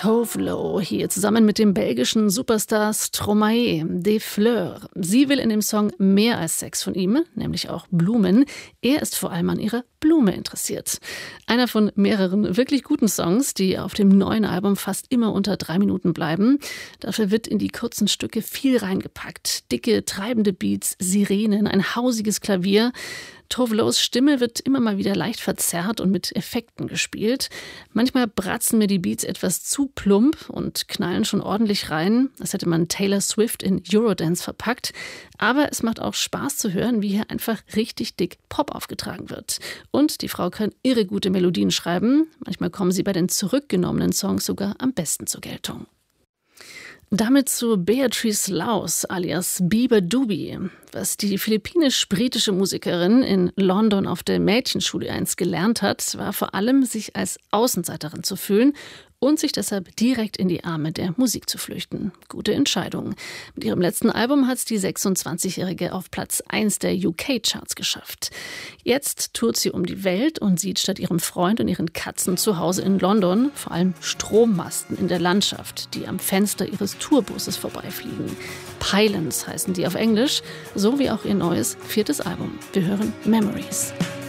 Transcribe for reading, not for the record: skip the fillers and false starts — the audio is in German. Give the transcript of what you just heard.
Tove Lo hier zusammen mit dem belgischen Superstar Stromae, Des Fleurs. Sie will in dem Song mehr als Sex von ihm, nämlich auch Blumen. Er ist vor allem an ihrer Blume interessiert. Einer von mehreren wirklich guten Songs, die auf dem neuen Album fast immer unter 3 Minuten bleiben. Dafür wird in die kurzen Stücke viel reingepackt. Dicke, treibende Beats, Sirenen, ein hausiges Klavier. Tove Lo's Stimme wird immer mal wieder leicht verzerrt und mit Effekten gespielt. Manchmal bratzen mir die Beats etwas zu plump und knallen schon ordentlich rein, als hätte man Taylor Swift in Eurodance verpackt. Aber es macht auch Spaß zu hören, wie hier einfach richtig dick Pop aufgetragen wird. Und die Frau kann irre gute Melodien schreiben. Manchmal kommen sie bei den zurückgenommenen Songs sogar am besten zur Geltung. Damit zu Beatrice Laus alias Biba Dubi. Was die philippinisch-britische Musikerin in London auf der Mädchenschule einst gelernt hat, war vor allem, sich als Außenseiterin zu fühlen und sich deshalb direkt in die Arme der Musik zu flüchten. Gute Entscheidung. Mit ihrem letzten Album hat es die 26-Jährige auf Platz 1 der UK-Charts geschafft. Jetzt tourt sie um die Welt und sieht statt ihrem Freund und ihren Katzen zu Hause in London vor allem Strommasten in der Landschaft, die am Fenster ihres Tourbusses vorbeifliegen. Pylons heißen die auf Englisch, so wie auch ihr neues 4. Album. Wir hören Memories.